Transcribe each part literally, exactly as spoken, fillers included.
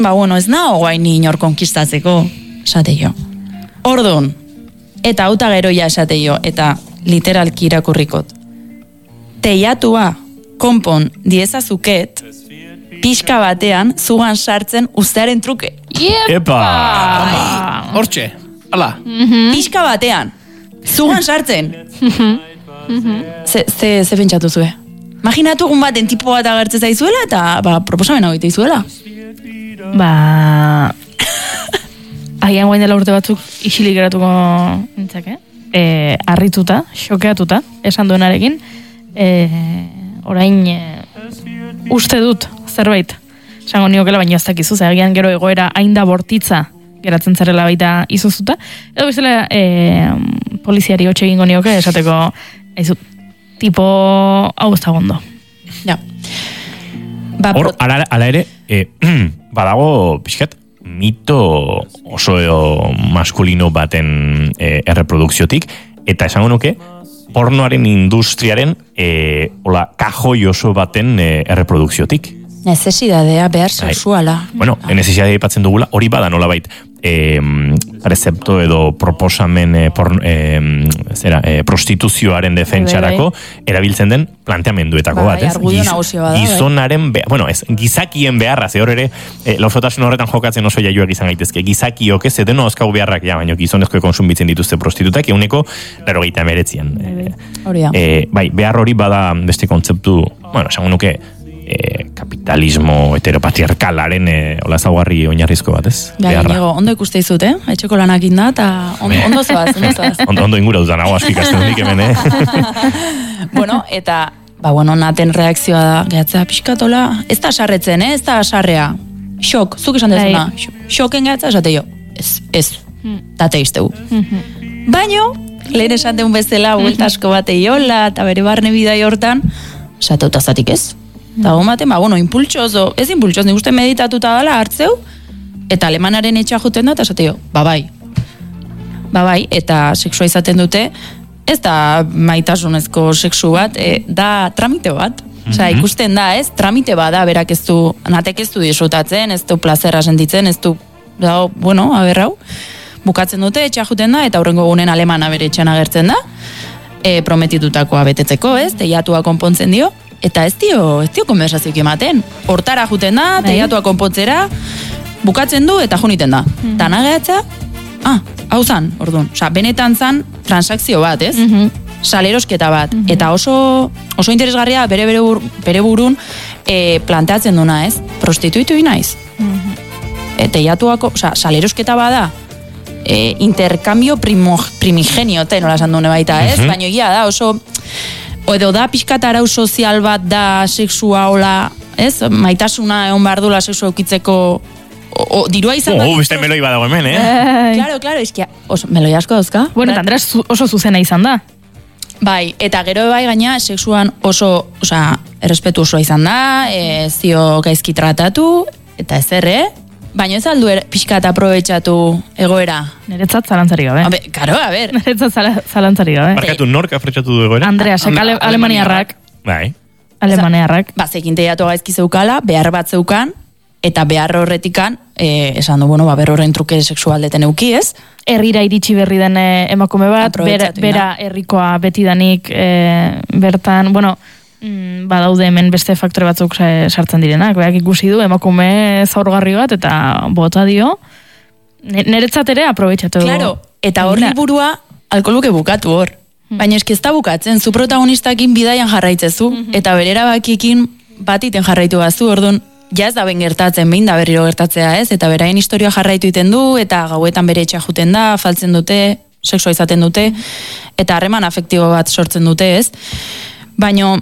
ba, bueno, ez nago guain inor konkistatzeko, esate jo. Ordun, eta auta geroia esate jo, eta literalki irakurrikot. Teiatua konpon diezazuket, pixka batean zugan sartzen ustearen truke. Epa! Hortxe, ala. Pixka batean, zugan sartzen. Ze, ze, ze pentsatu zue? Imaginatu egun baten tipo bat agertzen zaizuela eta ba, proposamen hau izuela. Ba... Agian guain dela urte batzuk isilik geratuko nintzake. Eh, arrituta, xokeatuta, esan duenarekin. Eh, orain e, uste dut zerbait. Esango niokela baina ez dakizu, ze agian gero egoera hain da bortitza geratzen zarela baita izuzuta. Edo bezala e, poliziari hotxe egingo nioke esateko aizu, tipo hau ez da gondo. Ja. Ba, Hor, ala, ala ere, e, badago, pixkat, mito oso maskulino baten e, erreprodukziotik, eta esango nuke, pornoaren industriaren e, ola, kajoi oso baten e, erreprodukziotik. Necesidadea behar sexuala. Bueno, ah. necesidadea ipatzen dugula, hori bada nola bait, e, recepto edo proposamen e, por, e, zera, e, prostituzioaren defentsarako erabiltzen den planteamenduetako ba, bat, ez? Giz, gizonaren, beha, bueno, ez, gizakien beharra, ze hor ere, e, lausotasun horretan jokatzen oso jaioak izan gaitezke, gizakiok ez, edeno oskagu beharrak, ja, baina gizonezko konsumitzen dituzte prostitutak, euneko, laro gehieta emeretzian. Hori da. E, bai, behar hori bada beste kontzeptu, bueno, esango nuke, E, kapitalismo heteropatriarkalaren e, hola zaugarri oinarrizko bat, ez? Gai, Inigo, ondo ikuste izut, eh? Etxeko lanak inda, eta ondo, ondo zoaz, ondo zoaz. ondo, ondo ingura duzan, hau askik azten dudik hemen, eh? Bueno, eta, ba, bueno, naten reakzioa da, gehatzea pixkatola, ez da sarretzen, eh? Ez da sarrea. Xok, zuk esan dezuna. Xoken gehatzea, esate jo. Ez, ez, tate iztegu. Baino, lehen esan deun bezala, bueltasko bate jola, eta bere barne bidai hortan, esate utazatik ez? Eta gomaten, ba, bueno, impultsozo, ez impultsoz, nik uste meditatuta dala hartzeu, eta alemanaren etxea joten da, eta esate jo, ba bai. Ba bai, eta sexua izaten dute, ez da maitasunezko sexu bat, e, da tramite bat. Osea, ikusten da, ez, tramite bat da, berak ez du, natek ez du disfrutatzen, ez du plazerra sentitzen, ez du, da, bueno, aberrau, bukatzen dute, etxea joten da, eta aurrengo gunen alemana bere etxean agertzen da, e, prometitutakoa betetzeko, ez, teiatua konpontzen dio, eta ez dio, ez dio konversazioak ematen. Hortara juten da, teiatua konpontzera, bukatzen du eta juniten da. Mm-hmm. Tana gehatza, ah, hau zan, orduan. Osa, benetan zan transakzio bat, ez? Mm-hmm. Salerosketa bat. Mm-hmm. Eta oso, oso interesgarria bere, bere, bur, bere burun e, planteatzen duna, ez? Prostituitu inaiz. Mm-hmm. E, teiatuako, osa, salerosketa bada, e, interkambio primo, primigenio, ten, nola esan dune baita, ez? Mm-hmm. Baina egia da, oso... Edo da pixkat arau sozial bat da sexua hola, ez? Maitasuna egon behar dula sexua eukitzeko o, o, dirua izan da. Oh, beste meloi badago hemen, eh? Claro, claro, eskia, oso, meloi asko dauzka. Bueno, eta Andres oso zuzena izan da. Bai, eta gero bai gaina sexuan oso, osea, errespetu osoa izan da, e, zio gaizki tratatu, eta ezer, eh? Baina ez aldu er, pixkat aprobetxatu egoera. Niretzat zalantzari gabe. Abe, karo, a ber. Niretzat zala, zalantzari gabe. Barkatu nork aprobetxatu du egoera? Andrea, sek ale, alemaniarrak. Bai. Alemaniarrak. Ba, zekin teiatu gaizki zeukala, behar bat zeukan, eta behar horretikan, eh, esan du, bueno, ba, ber horren truke sexualdeten euki, ez? Herrira iritsi berri den emakume bat, bera, bera herrikoa betidanik e, bertan, bueno, mm, badaude hemen beste faktore batzuk sartzen direnak, berak ikusi du emakume zaurgarri bat, eta bota dio, niretzat ere aprobetxatu. Claro, eta hor liburua alkoluke bukatu hor. Baina eski ez da bukatzen, zu protagonistakin bidaian jarraitzezu, mm-hmm. eta bere erabakiekin batiten jarraitu bazu, orduan, ja ez da ben gertatzen, behin da berriro gertatzea, ez? Eta beraien historia jarraitu iten du, eta gauetan bere etxea juten da, faltzen dute, sexua izaten dute, eta harreman afektibo bat sortzen dute, ez? Baina,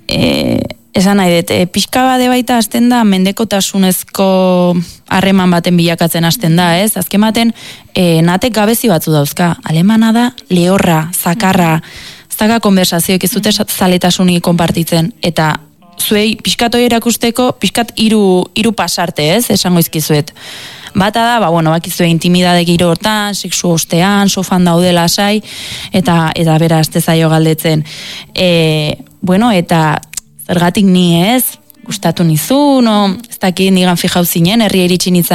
e, esan nahi dut, e, pixka bade baita hasten da, mendekotasunezko harreman baten bilakatzen hasten da, ez? Azken baten, e, natek gabezi batzu dauzka. Alemana da, lehorra, zakarra, zaka konversazioek ez dute zaletasunik konpartitzen, eta zuei pixkat hori erakusteko, pixkat hiru hiru pasarte, ez, esango izkizuet. Bata da, ba, bueno, bakizue intimidade giro hortan, sexu ostean, sofan daude lasai, eta, eta bera azte zaio galdetzen. E, bueno, eta zergatik ni ez, gustatu nizu, no, ez dakit nigan fijau zinen, herri iritsi nitza